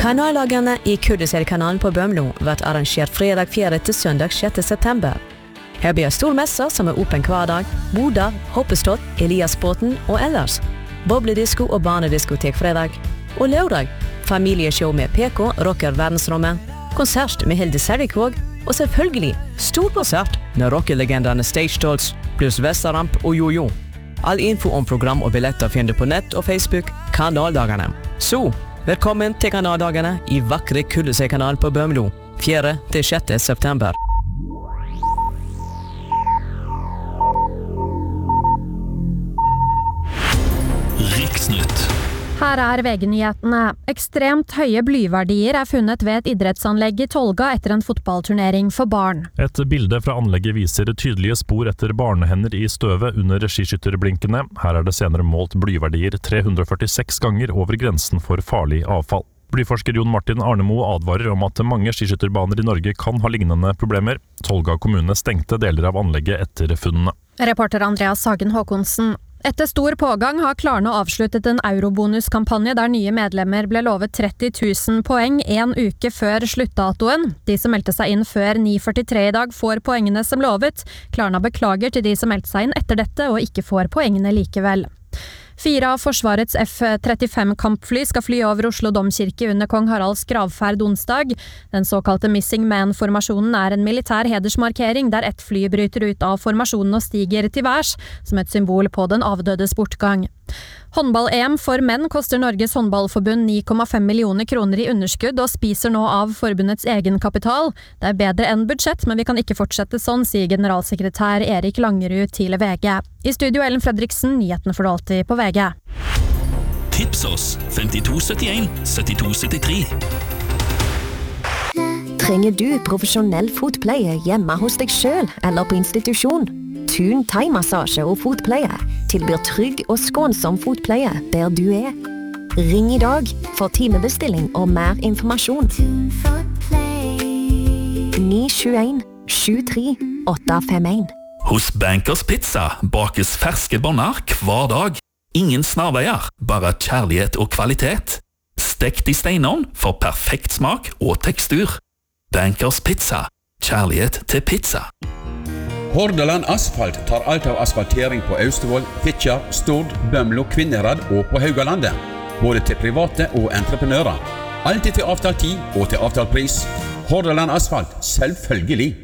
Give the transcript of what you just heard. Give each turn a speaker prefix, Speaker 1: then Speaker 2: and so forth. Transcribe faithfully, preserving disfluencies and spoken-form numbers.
Speaker 1: Kanallagene i Kurdisel-kanalen på Bømlo vært arrangert fredag fjerde til søndag sjette september. Her blir stormesser som er åpen hver dag, boder, hoppestått, Eliasbåten og ellers. Bobledisko og barnediskotek fredag. Og lørdag, familieshow med P K, rocker verdensrommet, konsert med Hilde Serrikvåg, og selvfølgelig stor konsert med rockelegenderne Stage Dolls, pluss Vestaramp og Jojo. All info om program og billetter finner du på nett og Facebook Kanaldagene. Så, velkommen til Kanaldagene i vakre Kurdisel-kanalen på Bømlo, fjerde til sjette september.
Speaker 2: Riksnytt.
Speaker 3: Her er V G-nyhetene. Ekstremt høye blyverdier er funnet ved et idrettsanlegg i Tolga etter en fotballturnering for barn.
Speaker 4: Et bilde fra anlegget viser tydelige spor etter barnehender i støvet under skiskytterblinkene. Her er det senere målt blyverdier tre hundre førtiseks ganger over grensen for farlig avfall. Blyforsker Jon Martin Arnemo advarer om at mange skiskytterbaner i Norge kan ha lignende problemer. Tolga kommune stengte deler av anlegget etter funnene.
Speaker 3: Reporter Andreas Hagen Håkonsen. Etter stor pågang har Klarna avsluttet en eurobonuskampanje der nye medlemmer ble lovet tretti tusen poeng en uke før sluttdatoen. De som meldte seg inn før ni førtitre i dag får poengene som lovet. Klarna beklager til de som meldte seg inn etter dette og ikke får poengene likevel. Fire av Forsvarets F trettifem kampfly skal fly over Oslo Domkirke under Kong Haralds gravferd onsdag. Den såkalte Missing Man-formasjonen er en militær hedersmarkering der ett fly bryter ut av formasjonen og stiger til værs, som et symbol på den avdødes bortgang. Håndball-E M for menn koster Norges håndballforbund ni komma fem millioner kroner i underskudd og spiser nå av forbundets egenkapital. Det er bedre enn budsjett, men vi kan ikke fortsette sånn, sier generalsekretær Erik Langerud til V G. I studio Ellen Fredriksen, nyhetene får du alltid på V G.
Speaker 2: Tips oss femtito syttien syttito syttitre.
Speaker 5: Trenger du profesjonell fotpleie hjemme hos deg selv eller på institusjon? Thun thai-massasje og fotpleie tilbyr trygg og skånsom fotpleie der du er. Ring i dag for timebestilling og mer informasjon. ni sju en sju tre åtte fem en.
Speaker 2: Hos Bankers Pizza bakes ferske boller hver dag. Ingen snarveier, bare kjærlighet og kvalitet. Stekt i steinovn for perfekt smak og tekstur. Bankers Pizza. Kjærlighet til pizza.
Speaker 6: Hordaland Asfalt tar alt av asfaltering på Austevoll, Fitjar, Stord, Bømlo, Kvinnherad og på Haugalandet. Både til private og entreprenører. Alltid til avtalt tid og til avtalt pris. Hordaland Asfalt, selvfølgelig.